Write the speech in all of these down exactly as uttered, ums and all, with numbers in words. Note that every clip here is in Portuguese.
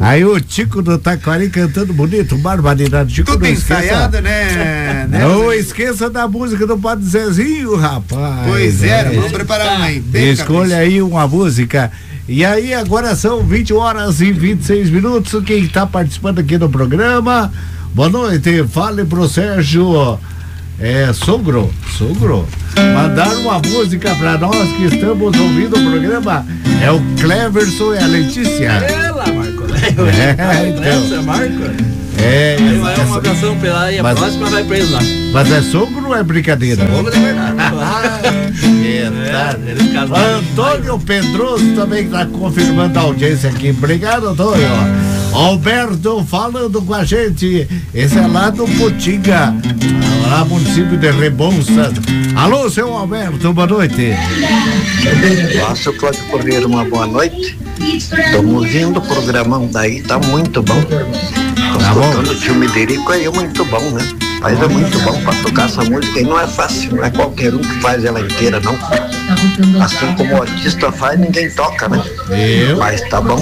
Aí o Tico do Taquari cantando bonito, barbaridade. Chico, tudo não ensaiado, esqueça, né? Não né? esqueça da música do Padre Zezinho, rapaz. Pois é, vamos preparar uma aí. Escolha aí uma música. E aí, agora são vinte horas e vinte e seis minutos. Quem está participando aqui do programa? Boa noite, fale pro Sérgio. É, sogro, sogro, mandar uma música pra nós que estamos ouvindo o programa. É o Cleverson e a Letícia. Ela, Marco. É, então. Essa, Marco. É, aí vai uma abração pra lá e a mas, próxima vai pra ele lá. Mas é sogro ou é brincadeira? Sogro é verdade. é, é, Antônio Pedroso também está confirmando a audiência aqui. Obrigado, Antônio. Alberto falando com a gente. Esse é lá do Putinga, lá município de Rebouças. Alô, seu Alberto, boa noite. Olá, seu Cláudio Correia, uma boa noite. Estamos ouvindo o programão daí, tá muito bom. Tá bom. O tio Mederico aí é muito bom, né? Mas é muito bom pra tocar essa música e não é fácil, não é qualquer um que faz ela inteira, não. Assim como o artista faz, ninguém toca, né? Eu? Mas tá bom.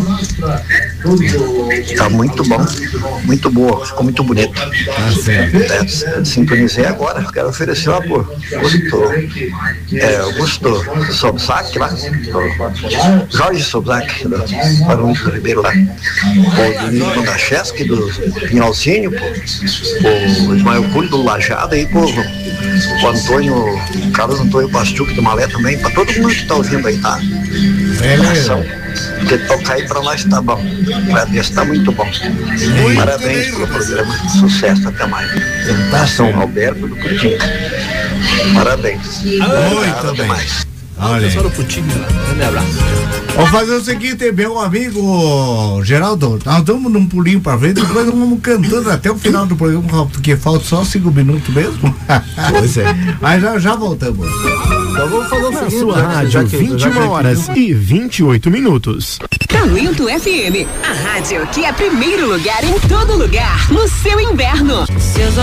Tá muito bom, muito boa, ficou muito bonito. Tá certo. É, sintonizei agora, quero oferecer uma por Augusto, é, Augusto Sobzak lá, Jorge Sobzak, para o Ribeiro lá, o Domingos da Chesky, do Pinhalzinho, o Ismael Curi do Lajada e pô, o Antônio, o Carlos Antônio Bastiuque do Malé também, para todo mundo que tá ouvindo aí, tá? Beleza. Porque tocar aí pra nós tá bom. Agradeço, tá muito bom. Muito Parabéns bem, pelo programa. Sucesso, até mais. Tá, São Alberto do Putinga. Parabéns. Muito bem. Mais. Olha. Pessoal do Putinga, grande abraço. Vamos fazer o seguinte, meu amigo Geraldo, nós damos um pulinho pra frente, depois vamos cantando até o final do programa, porque falta só cinco minutos mesmo. Pois é. Mas já, já voltamos. Então vamos fazer o seguinte, sua rádio, vinte e uma horas e vinte e oito minutos. Talento F M, a rádio que é primeiro lugar em todo lugar, no seu inverno.